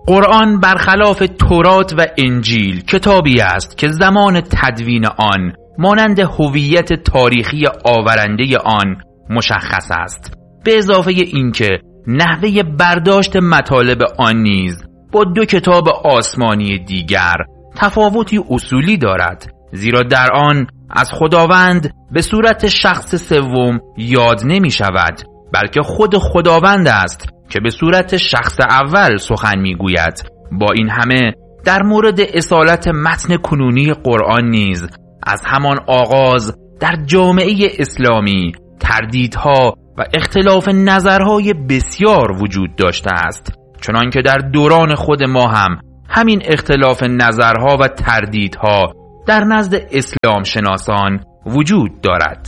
قرآن برخلاف تورات و انجیل کتابی است که زمان تدوین آن مانند هویت تاریخی آورنده آن مشخص است، به اضافه اینکه نحوه برداشت مطالب آن نیز با دو کتاب آسمانی دیگر تفاوتی اصولی دارد، زیرا در آن از خداوند به صورت شخص سوم یاد نمی شود، بلکه خود خداوند است که به صورت شخص اول سخن می گوید. با این همه در مورد اصالت متن کنونی قرآن نیز از همان آغاز در جامعه اسلامی تردیدها و اختلاف نظرهای بسیار وجود داشته است، چنانکه در دوران خود ما هم همین اختلاف نظرها و تردیدها در نزد اسلام شناسان وجود دارد.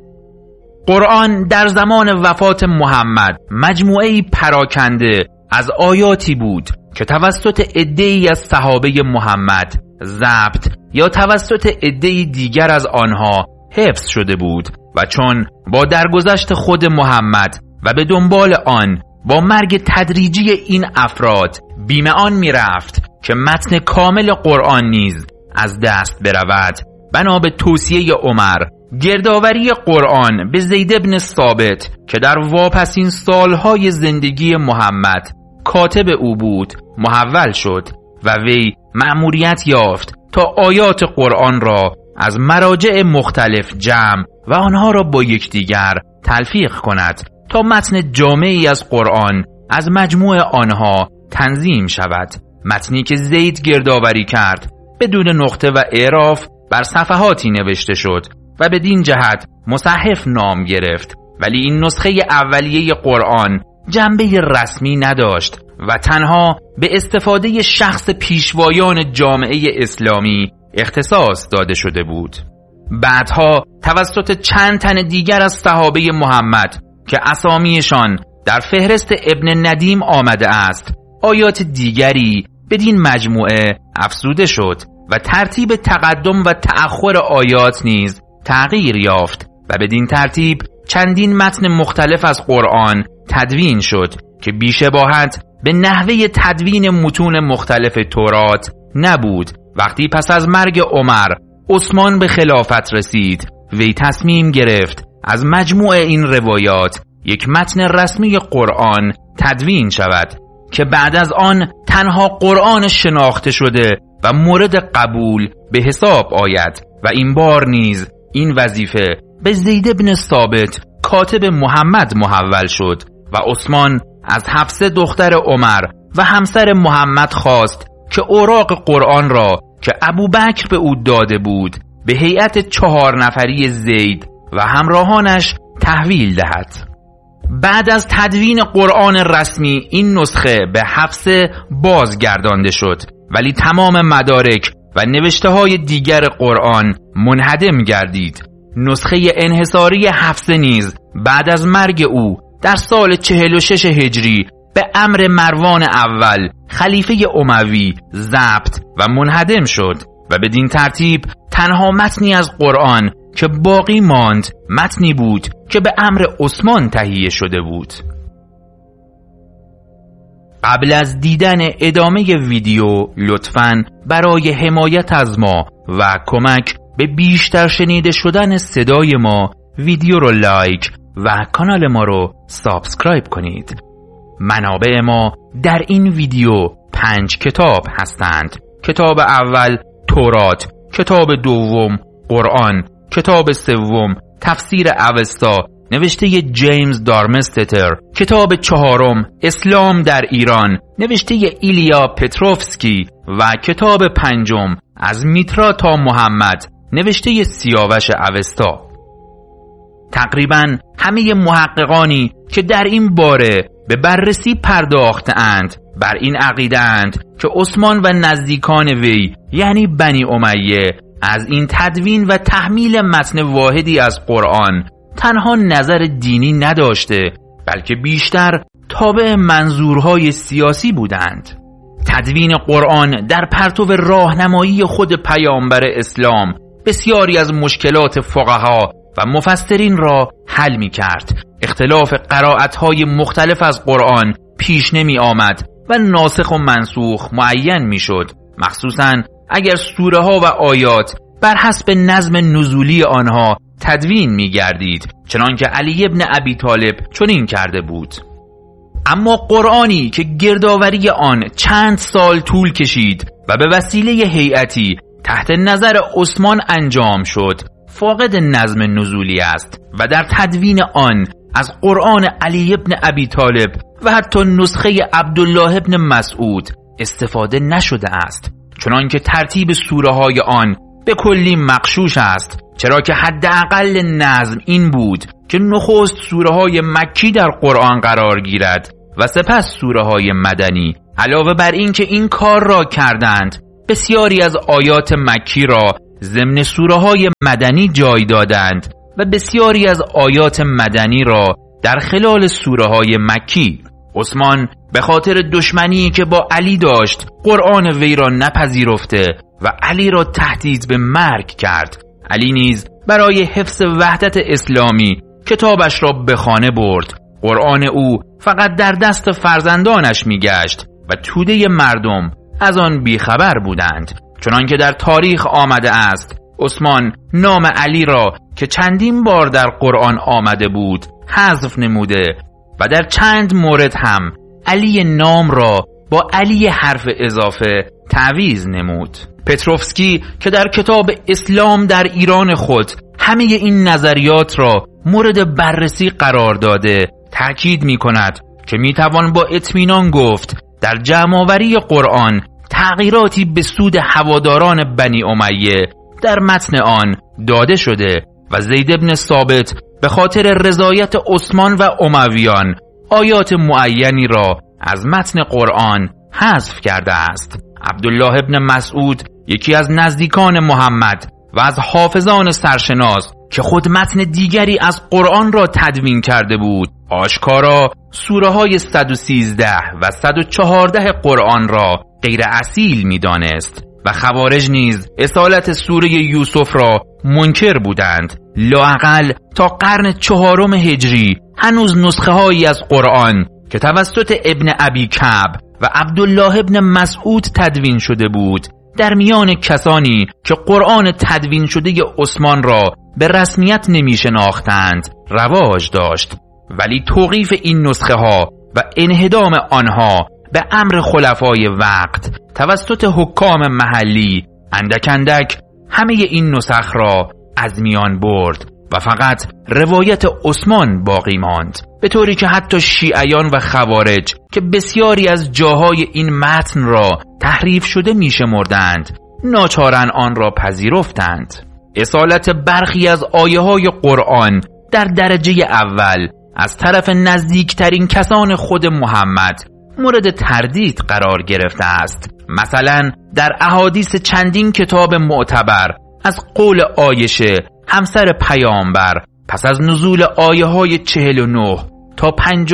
قرآن در زمان وفات محمد مجموعه‌ای پراکنده از آیاتی بود که توسط عده‌ای از صحابه محمد ضبط یا توسط عده‌ای دیگر از آنها حفظ شده بود و چون با درگذشت خود محمد و به دنبال آن با مرگ تدریجی این افراد بیم آن می رفت که متن کامل قرآن نیز از دست برود، بنا به توصیه عمر گردآوری قرآن به زید بن ثابت که در واپسین سالهای زندگی محمد کاتب او بود محول شد و وی مأموریت یافت تا آیات قرآن را از مراجع مختلف جمع و آنها را با یکدیگر تلفیق کند تا متن جامعی از قرآن از مجموع آنها تنظیم شود. متنی که زید گردآوری کرد بدون نقطه و اعراف بر صفحاتی نوشته شد و بدین جهت مصحف نام گرفت، ولی این نسخه اولیه قرآن جنبه رسمی نداشت و تنها به استفاده شخص پیشوایان جامعه اسلامی اختصاص داده شده بود. بعدها توسط چند تن دیگر از صحابه محمد که اسامیشان در فهرست ابن ندیم آمده است آیات دیگری بدین مجموعه افزوده شد و ترتیب تقدم و تأخر آیات نیز تغییر یافت و بدین ترتیب چندین متن مختلف از قرآن تدوین شد که بیشباهت به نحوه تدوین متون مختلف تورات نبود. وقتی پس از مرگ عمر عثمان به خلافت رسید، وی تصمیم گرفت از مجموع این روایات یک متن رسمی قرآن تدوین شود که بعد از آن تنها قرآن شناخته شده و مورد قبول به حساب آید و این بار نیز این وظیفه به زید بن ثابت کاتب محمد محول شد و عثمان از حفصه دختر عمر و همسر محمد خواست که اوراق قرآن را که ابوبکر به او داده بود به هیئت 4 نفری زید و همراهانش تحویل دهد. بعد از تدوین قرآن رسمی این نسخه به حفصه بازگردانده شد، ولی تمام مدارک و نوشته های دیگر قرآن منهدم گردید. نسخه انحصاری حفصه نیز بعد از مرگ او در سال 46 هجری به امر مروان اول خلیفه اموی ضبط و منهدم شد و بدین ترتیب تنها متنی از قرآن که باقی ماند متنی بود که به امر عثمان تهیه شده بود. قبل از دیدن ادامه ویدیو لطفاً برای حمایت از ما و کمک به بیشتر شنیده شدن صدای ما ویدیو رو لایک و کانال ما رو سابسکرایب کنید. منابع ما در این ویدیو 5 کتاب هستند. کتاب اول تورات، کتاب دوم قرآن، کتاب سوم تفسیر اوستا نوشته جیمز دارمستتر، کتاب چهارم اسلام در ایران نوشته ایلیا پتروفسکی و کتاب پنجم از میترا تا محمد نوشته سیاوش اوستا. تقریباً همه محققانی که در این باره به بررسی پرداختند بر این عقیده اند که عثمان و نزدیکان وی یعنی بنی امیه از این تدوین و تحمیل متن واحدی از قرآن تنها نظر دینی نداشته، بلکه بیشتر تابع منظورهای سیاسی بودند. تدوین قرآن در پرتو راهنمایی خود پیامبر اسلام بسیاری از مشکلات فقها و مفسرین را حل می کرد. اختلاف قرائت‌های مختلف از قرآن پیش نمی آمد و ناسخ و منسوخ معین میشد، مخصوصاً اگر سوره ها و آیات بر حسب نظم نزولی آنها تدوین می گردید، چنانکه علی ابن ابی طالب چنین کرده بود. اما قرآنی که گردآوری آن چند سال طول کشید و به وسیله هیئتی تحت نظر عثمان انجام شد، فاقد نظم نزولی است و در تدوین آن از قرآن علی ابن ابی طالب و حتی نسخه عبدالله ابن مسعود استفاده نشده است، چنانکه ترتیب سوره های آن به کلی مغشوش است، چرا که حداقل نظم این بود که نخست سوره های مکی در قرآن قرار گیرد و سپس سوره های مدنی. علاوه بر این که این کار را کردند، بسیاری از آیات مکی را ضمن سوره های مدنی جای دادند و بسیاری از آیات مدنی را در خلال سوره های مکی. عثمان به خاطر دشمنی که با علی داشت قرآن وی را نپذیرفته و علی را تهدید به مرگ کرد. علی نیز برای حفظ وحدت اسلامی کتابش را به خانه برد. قرآن او فقط در دست فرزندانش می گشت و توده مردم از آن بیخبر بودند، چنانکه در تاریخ آمده است عثمان نام علی را که چندین بار در قرآن آمده بود حذف نموده و در چند مورد هم علی نام را با علی حرف اضافه تعویض نمود. پتروفسکی که در کتاب اسلام در ایران خود همه این نظریات را مورد بررسی قرار داده، تأکید می کند که می توان با اطمینان گفت در جمع‌آوری قرآن تغییراتی به سود هواداران بنی امیه در متن آن داده شده و زید بن ثابت به خاطر رضایت عثمان و امویان آیات معینی را از متن قرآن حذف کرده است. عبدالله ابن مسعود یکی از نزدیکان محمد و از حافظان سرشناس که خود متن دیگری از قرآن را تدوین کرده بود، آشکارا سوره های 113 و 114 قرآن را غیر اصیل می دانست و خوارج نیز اصالت سوره یوسف را منکر بودند. لااقل تا قرن 4 هجری هنوز نسخه هایی از قرآن که توسط ابن ابی کعب و عبدالله ابن مسعود تدوین شده بود در میان کسانی که قرآن تدوین شده عثمان را به رسمیت نمی شناختند رواج داشت، ولی توقیف این نسخه ها و انهدام آنها به امر خلفای وقت توسط حکام محلی اندک اندک همه این نسخ را از میان برد و فقط روایت عثمان باقی ماند، به طوری که حتی شیعیان و خوارج که بسیاری از جاهای این متن را تحریف شده می شمردند ناچارن آن را پذیرفتند. اصالت برخی از آیه های قرآن در درجه اول از طرف نزدیکترین کسان خود محمد مورد تردید قرار گرفته است. مثلا در احادیث چندین کتاب معتبر از قول عایشه همسر پیامبر پس از نزول آیه های 49 تا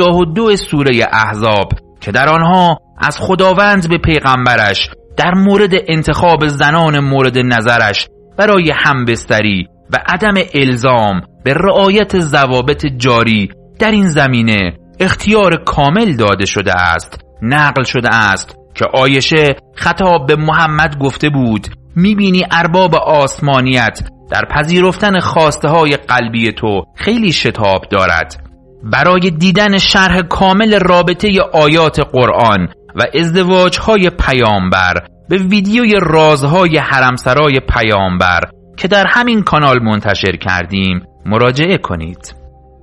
52 سوره احزاب که در آنها از خداوند به پیغمبرش در مورد انتخاب زنان مورد نظرش برای همبستری و عدم الزام به رعایت ضوابط جاری در این زمینه اختیار کامل داده شده است، نقل شده است که عایشه خطاب به محمد گفته بود میبینی ارباب آسمانیت در پذیرفتن خواسته های قلبی تو خیلی شتاب دارد. برای دیدن شرح کامل رابطه آیات قرآن و ازدواج های پیامبر به ویدیوی رازهای حرمسرای پیامبر که در همین کانال منتشر کردیم مراجعه کنید.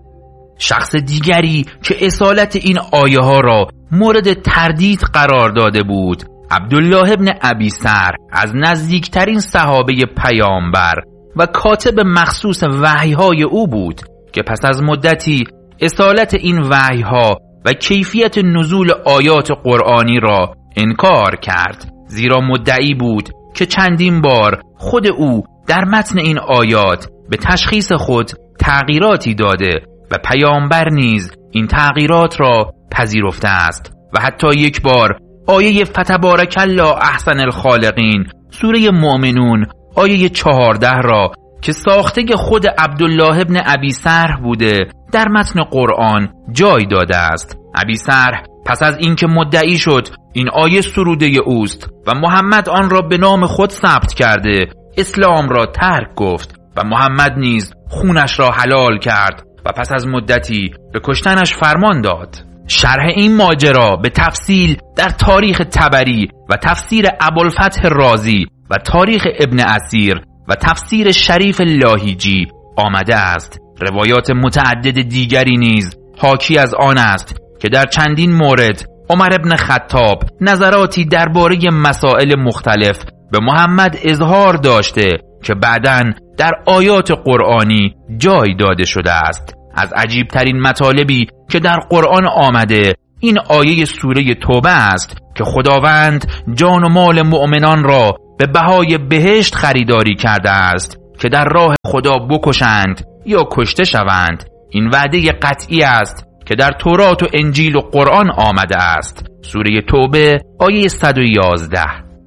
شخص دیگری که اصالت این آیه ها را مورد تردید قرار داده بود عبدالله ابن ابی سر از نزدیکترین صحابه پیامبر و کاتب مخصوص وحی‌های او بود که پس از مدتی اصالت این وحی‌ها و کیفیت نزول آیات قرآنی را انکار کرد، زیرا مدعی بود که چندین بار خود او در متن این آیات به تشخیص خود تغییراتی داده و پیامبر نیز این تغییرات را پذیرفته است و حتی یک بار آیه فتبارک الله احسن الخالقین سوره مؤمنون آیه 14 را که ساخته خود عبدالله ابن ابی سرح بوده در متن قرآن جای داده است. ابی سرح پس از اینکه مدعی شد این آیه سروده اوست و محمد آن را به نام خود ثبت کرده، اسلام را ترک گفت و محمد نیز خونش را حلال کرد و پس از مدتی به کشتنش فرمان داد. شرح این ماجرا به تفصیل در تاریخ طبری و تفسیر ابوالفتح رازی و تاریخ ابن اسیر و تفسیر شریف لاهیجی آمده است. روایات متعدد دیگری نیز حاکی از آن است که در چندین مورد عمر ابن خطاب نظراتی درباره مسائل مختلف به محمد اظهار داشته که بعداً در آیات قرآنی جای داده شده است. از عجیب ترین مطالبی که در قرآن آمده این آیه سوره توبه است که خداوند جان و مال مؤمنان را به بهای بهشت خریداری کرده است که در راه خدا بکشند یا کشته شوند. این وعده قطعی است که در تورات و انجیل و قرآن آمده است. سوره توبه آیه 111.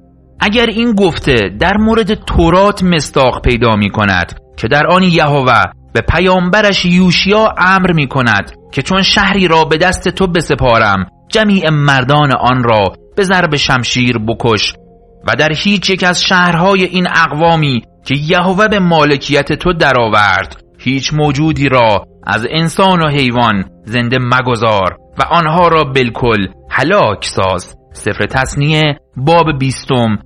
اگر این گفته در مورد تورات مصداق پیدا می کند که در آن یهوه به پیامبرش یوشیا امر می کند که چون شهری را به دست تو بسپارم جمیع مردان آن را به ضرب شمشیر بکش و در هیچ یک از شهرهای این اقوامی که یهوه به مالکیت تو درآورد هیچ موجودی را از انسان و حیوان زنده مگذار و آنها را بالکل هلاک ساز. سفر تثنیه باب 20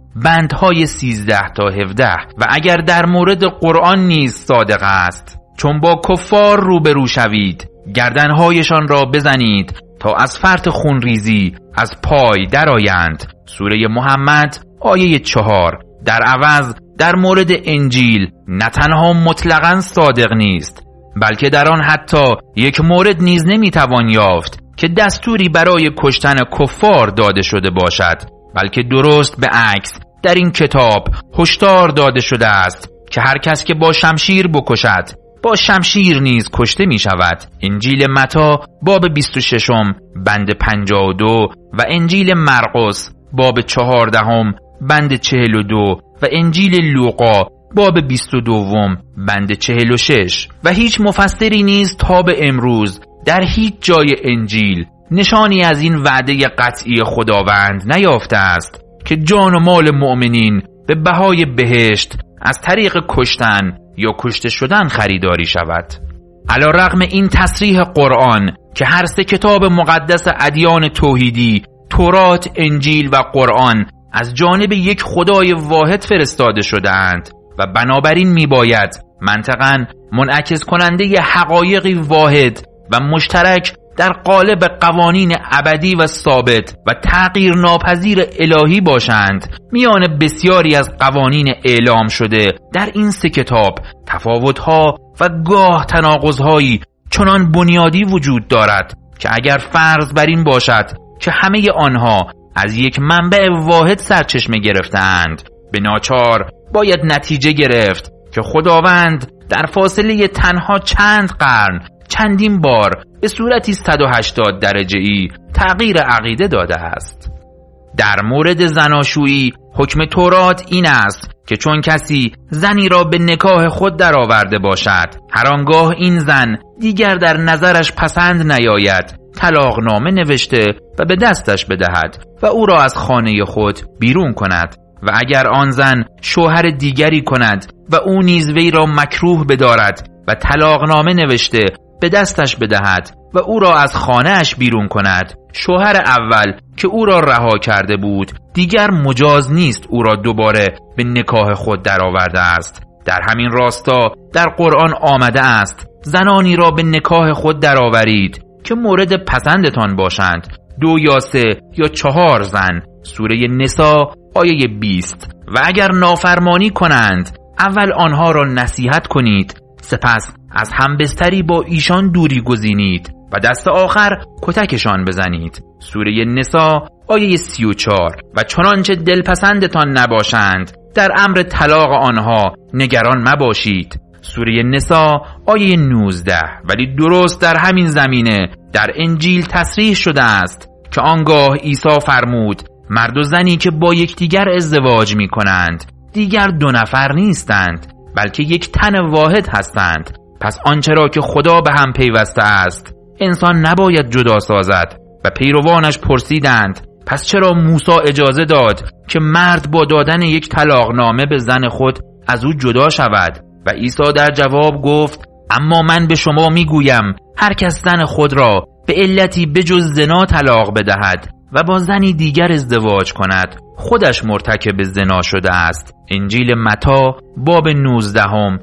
بندهای 13 تا 17. و اگر در مورد قرآن نیز صادق است، چون با کفار روبرو شوید گردنهایشان را بزنید تا از فرط خونریزی از پای درآیند. سوره محمد آیه 4. در عوض در مورد انجیل نه تنها مطلقاً صادق نیست، بلکه در آن حتی یک مورد نیز نمیتوان یافت که دستوری برای کشتن کفار داده شده باشد، بلکه درست به عکس در این کتاب هشدار داده شده است که هر کس که با شمشیر بکشد با شمشیر نیز کشته می شود. انجیل متی باب 26 بند 52 و انجیل مرقس باب 14 بند 42 و انجیل لوقا باب 22 بند 46. و هیچ مفسری نیز تا به امروز در هیچ جای انجیل نشانی از این وعده قطعی خداوند نیافته است که جان و مال مؤمنین به بهای بهشت از طریق کشتن یا کشته شدن خریداری شود. علی رغم این تصریح قرآن که هر سه کتاب مقدس ادیان توحیدی، تورات، انجیل و قرآن از جانب یک خدای واحد فرستاده شده‌اند و بنابراین میباید منطقاً منعکس کننده حقایقی واحد و مشترک در قالب قوانین ابدی و ثابت و تغییر ناپذیر الهی باشند، میان بسیاری از قوانین اعلام شده در این سه کتاب تفاوت‌ها و گاه تناقض‌هایی چنان بنیادی وجود دارد که اگر فرض بر این باشد که همه آنها از یک منبع واحد سرچشمه گرفتند، به ناچار باید نتیجه گرفت که خداوند در فاصله تنها چند قرن چندین بار به صورتی 180 درجه‌ای تغییر عقیده داده است. در مورد زناشویی حکم تورات این است که چون کسی زنی را به نکاح خود درآورده باشد، هر آنگاه این زن دیگر در نظرش پسند نیاید، طلاقنامه نوشته و به دستش بدهد و او را از خانه خود بیرون کند. و اگر آن زن شوهر دیگری کند و او نیز وی را مکروه بدارد و طلاقنامه نوشته به دستش بدهد و او را از خانه‌اش بیرون کند، شوهر اول که او را رها کرده بود دیگر مجاز نیست او را دوباره به نکاح خود درآورده است. در همین راستا در قرآن آمده است زنانی را به نکاح خود درآورید که مورد پسندتان باشند، 2 یا 3 یا 4 زن. سوره نساء آیه 20. و اگر نافرمانی کنند اول آنها را نصیحت کنید، سپس از همبستری با ایشان دوری گزینید و دست آخر کتکشان بزنید. سوره نساء آیه 34. و چنانچه دلپسندتان نباشند در امر طلاق آنها نگران مباشید. سوره نساء آیه 19. ولی درست در همین زمینه در انجیل تصریح شده است که آنگاه عیسی فرمود مرد و زنی که با یکدیگر ازدواج می کنند دیگر 2 نفر نیستند بلکه یک تن واحد هستند. پس آنچه را که خدا به هم پیوسته است انسان نباید جدا سازد. و پیروانش پرسیدند پس چرا موسی اجازه داد که مرد با دادن یک طلاقنامه به زن خود از او جدا شود؟ و عیسی در جواب گفت اما من به شما میگویم هر کس زن خود را به علتی بجز زنا طلاق بدهد و با زنی دیگر ازدواج کند خودش مرتکب زنا شده است. انجیل متی باب 19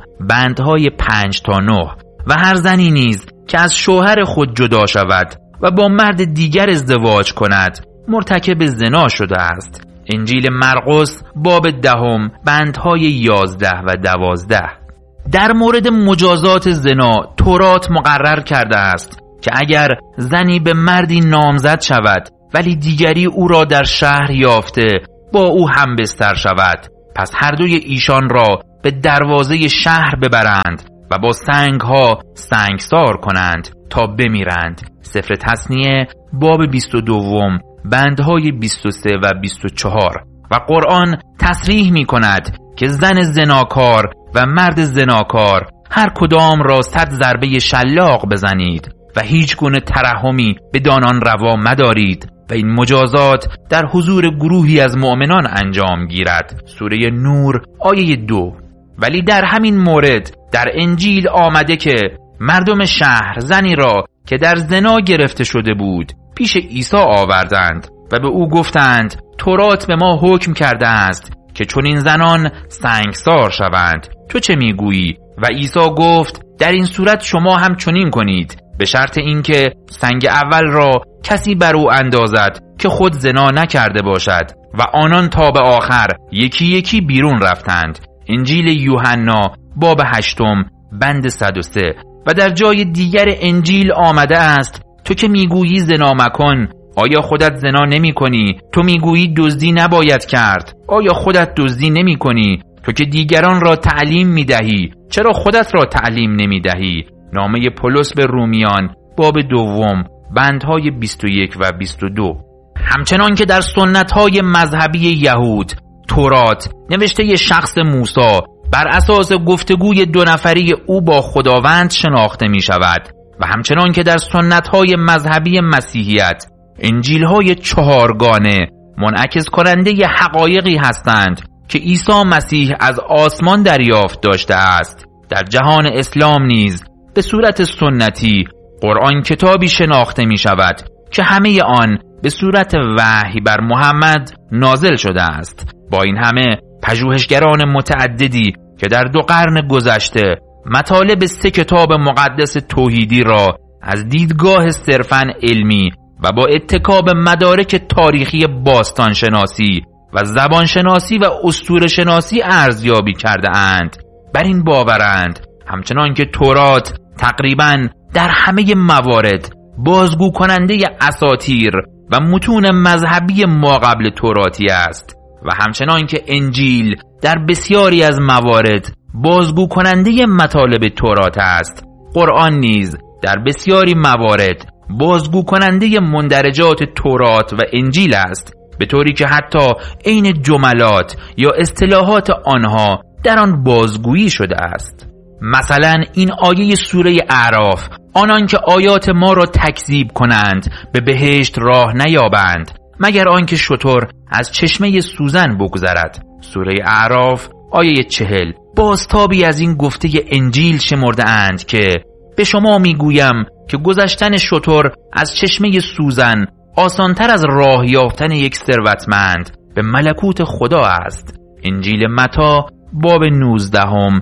بندهای 5 تا 9. و هر زنی نیز که از شوهر خود جدا شود و با مرد دیگر ازدواج کند مرتکب زنا شده است. انجیل مرقس باب 10 بندهای 11 و 12. در مورد مجازات زنا تورات مقرر کرده است که اگر زنی به مردی نامزد شود ولی دیگری او را در شهر یافته با او هم بستر شود، پس هر دوی ایشان را به دروازه شهر ببرند و با سنگها سنگسار کنند تا بمیرند. سفر تثنیه باب 22 بندهای 23 و 24. و قرآن تصریح می کند که زن زناکار و مرد زناکار هر کدام را 100 ضربه شلاق بزنید و هیچ گونه ترحمی به دانان روا مدارید و این مجازات در حضور گروهی از مؤمنان انجام گیرد. سوره نور آیه 2. ولی در همین مورد در انجیل آمده که مردم شهر زنی را که در زنا گرفته شده بود پیش عیسی آوردند و به او گفتند تورات به ما حکم کرده است که چون این زنان سنگسار شوند، تو چه میگویی؟ و عیسی گفت در این صورت شما هم چنین کنید، به شرط اینکه سنگ اول را کسی بر او اندازد که خود زنا نکرده باشد. و آنان تا به آخر یکی یکی بیرون رفتند. انجیل یوحنا باب 8 بند 103. و در جای دیگر انجیل آمده است تو که میگویی زنا مکن، آیا خودت زنا نمی کنی؟ تو میگویی دزدی نباید کرد، آیا خودت دزدی نمی کنی؟ تو که دیگران را تعلیم می دهی، چرا خودت را تعلیم نمی دهی؟ نامه پولس به رومیان باب 2 بندهای 21 و 22. همچنان که در سنت‌های مذهبی یهود تورات نوشته شخص موسی بر اساس گفتگوی 2 نفری او با خداوند شناخته می شود و همچنان که در سنت‌های مذهبی مسیحیت انجیل‌های 4 گانه منعکس کننده حقایقی هستند که عیسی مسیح از آسمان دریافت داشته است، در جهان اسلام نیز به صورت سنتی قرآن کتابی شناخته می شود که همه آن به صورت وحی بر محمد نازل شده است. با این همه پژوهشگران متعددی که در 2 قرن گذشته مطالب 3 کتاب مقدس توحیدی را از دیدگاه صرفاً علمی و با اتکا به مدارک تاریخی باستانشناسی و زبانشناسی و اسطوره‌شناسی ارزیابی کرده اند، بر این باورند همچنان که تورات تقریباً در همه موارد بازگو کننده اساطیر و متون مذهبی ماقبل توراتی است و همچنان که انجیل در بسیاری از موارد بازگو کننده مطالب تورات است، قرآن نیز در بسیاری موارد بازگو کننده مندرجات تورات و انجیل است، به طوری که حتی عین جملات یا اصطلاحات آنها در آن بازگویی شده است. مثلا این آیه سوره اعراف، آنان که آیات ما را تکذیب کنند به بهشت راه نیابند مگر آنکه شتر از چشمه سوزن بگذرد. سوره اعراف آیه 40. بازتابی از این گفته انجیل شمرده اند که به شما میگویم که گذشتن شتر از چشمه سوزن آسانتر از راه یافتن یک ثروتمند به ملکوت خدا است. انجیل متی باب 19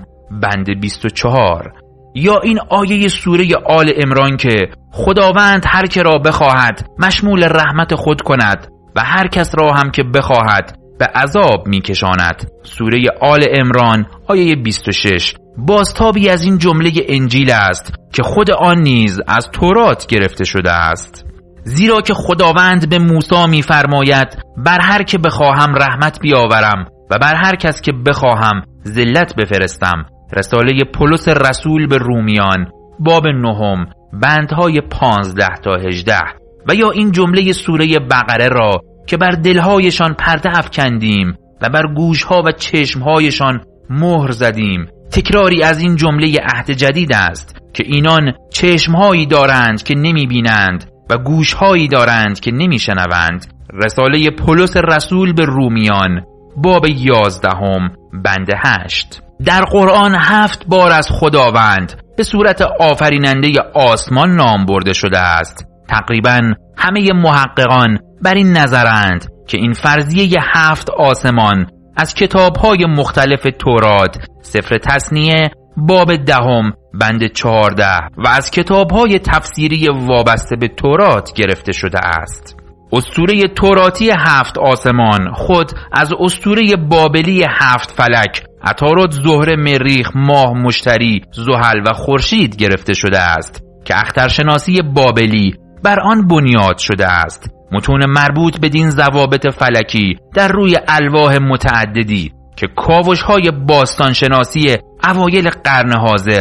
بند 24. یا این آیه سوره آل عمران که خداوند هر که را بخواهد مشمول رحمت خود کند و هر کس را هم که بخواهد به عذاب میکشاند. سوره آل عمران آیه 26. بازتابی از این جمله انجیل است که خود آن نیز از تورات گرفته شده است، زیرا که خداوند به موسی می‌فرماید بر هر که بخواهم رحمت بیاورم و بر هر کس که بخواهم ذلت بفرستم. رساله پولس رسول به رومیان باب 9 بندهای 15 تا 18. و یا این جمله سوره بقره را که بر دلهایشان پرده افکندیم و بر گوشها و چشمهایشان مهر زدیم، تکراری از این جمله عهد جدید است که اینان چشمهایی دارند که نمی بینند و گوشهایی دارند که نمی شنوند. رساله پولس رسول به رومیان باب 11 بند 8. در قرآن 7 بار از خداوند به صورت آفریننده آسمان نام برده شده است. تقریباً همه محققان بر این نظرند که این فرضیه 7 آسمان از کتاب‌های مختلف تورات، سفر تثنیه باب 10 بند 14 و از کتاب‌های تفسیری وابسته به تورات گرفته شده است. اسطوره توراتی 7 آسمان خود از اسطوره بابلی 7 فلک، عطارد، زهره، مریخ، ماه، مشتری، زحل و خورشید گرفته شده است که اخترشناسی بابلی بر آن بنیاد شده است. متون مربوط به دین ضوابط فلکی در روی الواح متعددی که کاوش‌های باستانشناسی اوایل قرن حاضر